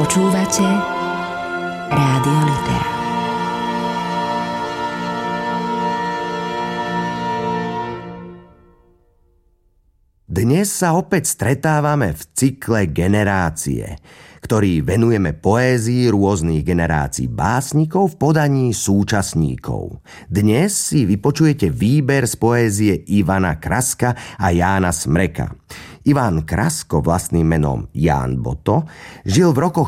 Počúvate Rádio Litera. Dnes sa opäť stretávame v cykle Generácie, ktorý venujeme poézii rôznych generácií básnikov v podaní súčasníkov. Dnes si vypočujete výber z poézie Ivana Kraska a Jána Smreka. Ivan Krasko, vlastným menom Ján Boto, žil v rokoch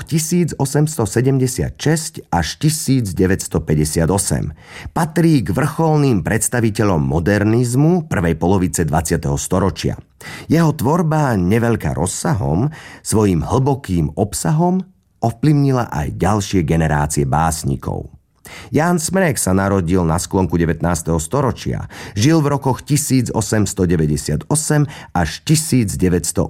1876 až 1958. Patrí k vrcholným predstaviteľom modernizmu prvej polovice 20. storočia. Jeho tvorba, neveľká rozsahom, svojím hlbokým obsahom ovplyvnila aj ďalšie generácie básnikov. Ján Smrek sa narodil na sklonku 19. storočia. Žil v rokoch 1898 až 1982.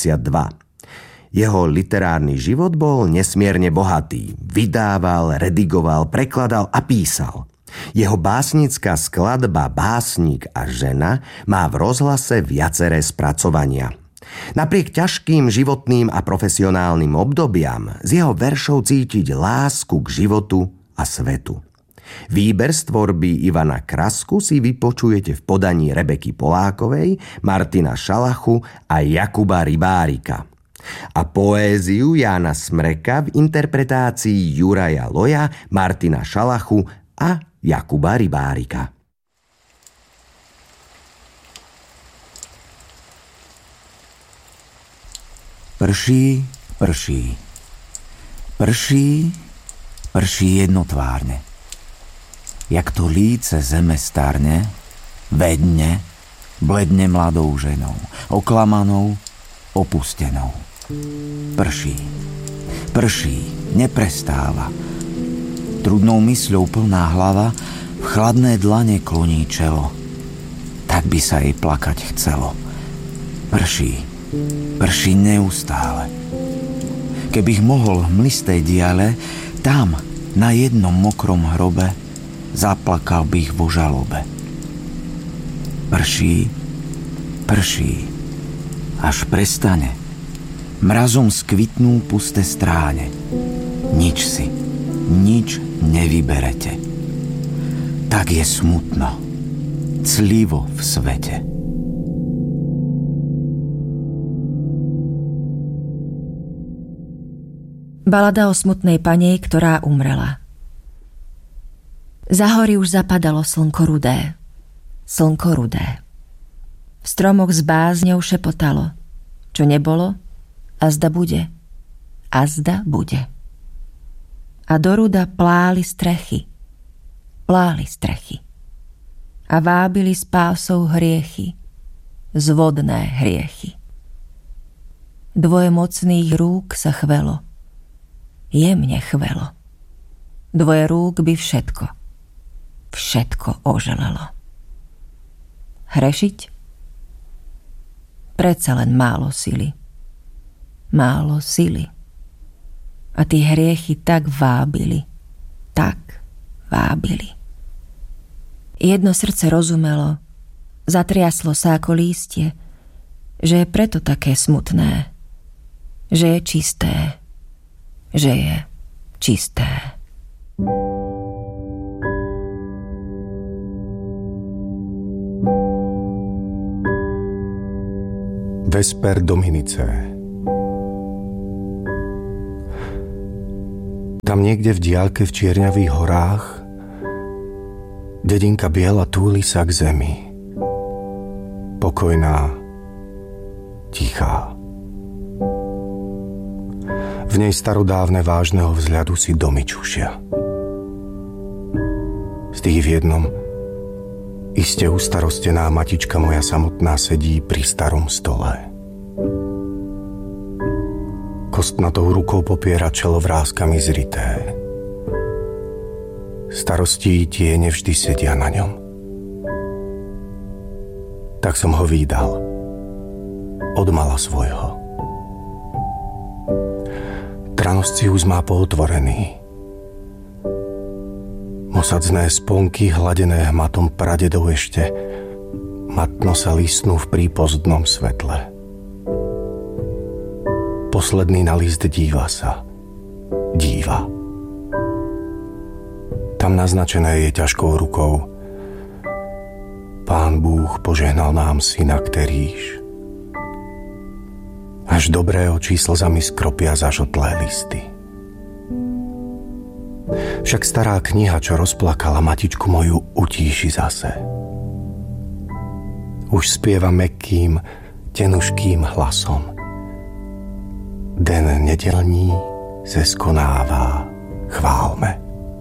Jeho literárny život bol nesmierne bohatý. Vydával, redigoval, prekladal a písal. Jeho básnická skladba Básnik a žena má v rozhlase viaceré spracovania. Napriek ťažkým životným a profesionálnym obdobiam z jeho veršov cítiť lásku k životu a svetu. Výber z tvorby Ivana Krasku si vypočujete v podaní Rebeky Polákovej, Martina Šalachu a Jakuba Rybárika. A poéziu Jána Smreka v interpretácii Juraja Loja, Martina Šalachu a Jakuba Rybárika. Prší, prší. Prší, prší jednotvárne. Jak to líce zeme starne, vedne, bledne mladou ženou, oklamanou, opustenou. Prší, prší, neprestáva. Trudnou mysľou plná hlava v chladné dlane kloní čelo. Tak by sa jej plakať chcelo. Prší, prší neustále. Kebych mohol v mlistej diale, tam, na jednom mokrom hrobe, zaplakal bych vo žalobe. Prší, prší, až prestane. Mrazom skvitnú pusté stráne. Nič si, nič nevyberete. Tak je smutno, clivo v svete. Balada o smutnej panej, ktorá umrela. Za hory už zapadalo slnko rudé. Slnko rudé. V stromoch s bázňou šepotalo. Čo nebolo, azda bude. Azda bude. A do ruda pláli strechy. Pláli strechy. A vábili s pásou hriechy. Zvodné hriechy. Dvoje mocných rúk sa chvelo. Jemne chvelo. Dvoje rúk by všetko oželelo. Hrešiť? Predsa len málo sily. Málo sily. A tie hriechy tak vábili. Jedno srdce rozumelo, zatriaslo sa ako lístie, že je preto také smutné, že je čisté, že je čisté. Vesper Dominice. Tam niekde v diaľke v čierňavých horách dedinka biela túli sa k zemi. Pokojná, tichá. V nej starodávne vážneho vzhľadu si domy čušia. Z tých v jednom iste ustarostená matička moja samotná sedí pri starom stole. Kostnatou rukou popiera čelo vrázkami zrité. Starostí tie nevždy sedia na ňom. Tak som ho vídal od mala svojho. Tranoscius má pootvorený. Mosadzné sponky, hladené hmatom pradedov ešte, matno sa listnú v prípozdnom svetle. Posledný na list díva sa. díva. Tam naznačené je ťažkou rukou: Pán Búh požehnal nám syna, ktorýž až dobré oči slzami skropia zažotlé listy. Však stará kniha, čo rozplakala matičku moju, utíši zase. Už spieva mäkkým, tenuškým hlasom: Den nedelní se skonává, chválme.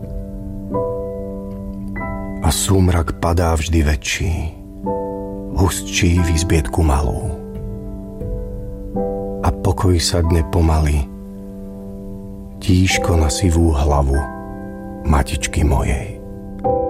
A súmrak padá vždy väčší, hustší v izbietku malú. A pokoj sadne pomaly tížko na sivú hlavu matičky mojej.